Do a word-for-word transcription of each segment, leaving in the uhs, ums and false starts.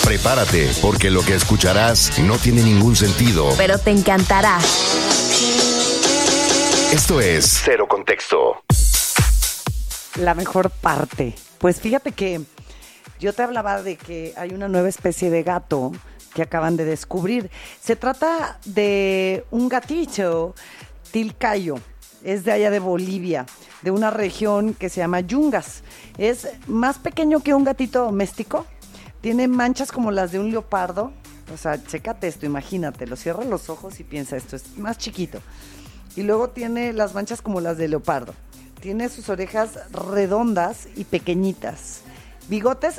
Prepárate, porque lo que escucharás no tiene ningún sentido, pero te encantará. Esto es Cero Contexto. La mejor parte. Pues fíjate que yo te hablaba de que hay una nueva especie de gato que acaban de descubrir. Se trata de un gatito tilcayo. Es de allá de Bolivia, de una región que se llama Yungas. Es más pequeño que un gatito doméstico. Tiene manchas como las de un leopardo. O sea, chécate esto, imagínatelo. Cierra los ojos y piensa esto. Es más chiquito. Y luego tiene las manchas como las de leopardo. Tiene sus orejas redondas y pequeñitas. Bigotes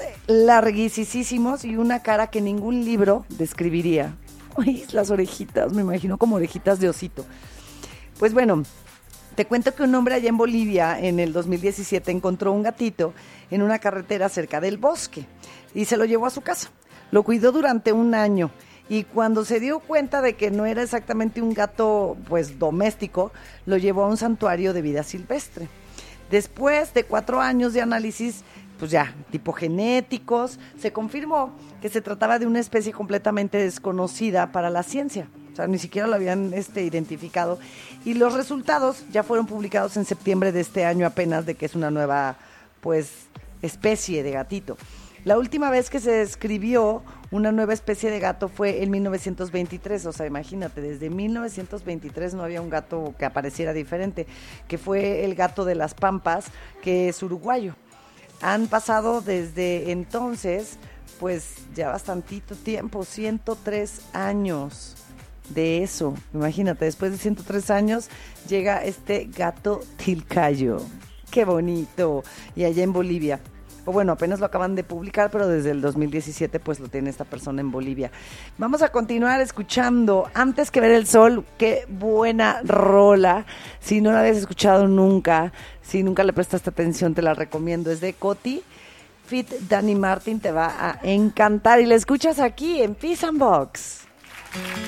larguísimos y una cara que ningún libro describiría. Ay, las orejitas, me imagino como orejitas de osito. Pues bueno, te cuento que un hombre allá en Bolivia en el dos mil diecisiete encontró un gatito en una carretera cerca del bosque y se lo llevó a su casa. Lo cuidó durante un año y cuando se dio cuenta de que no era exactamente un gato pues doméstico, lo llevó a un santuario de vida silvestre. Después de cuatro años de análisis, pues ya, tipo genéticos, se confirmó que se trataba de una especie completamente desconocida para la ciencia. O sea, ni siquiera lo habían este, identificado. Y los resultados ya fueron publicados en septiembre de este año apenas, de que es una nueva, pues, especie de gatito. La última vez que se describió una nueva especie de gato fue en mil novecientos veintitrés. O sea, imagínate, desde mil novecientos veintitrés no había un gato que apareciera diferente, que fue el gato de las Pampas, que es uruguayo. Han pasado desde entonces, pues, ya bastantito tiempo, ciento tres años. De eso, imagínate, después de ciento tres años llega este gato tilcayo. ¡Qué bonito! Y allá en Bolivia, o bueno, apenas lo acaban de publicar, pero desde el dos mil diecisiete pues lo tiene esta persona en Bolivia. Vamos a continuar escuchando Antes que ver el sol. ¡Qué buena rola! Si no la habías escuchado nunca, si nunca le prestaste atención, te la recomiendo. Es de Coti, feat. Dani Martin, te va a encantar y la escuchas aquí en Peace and Box.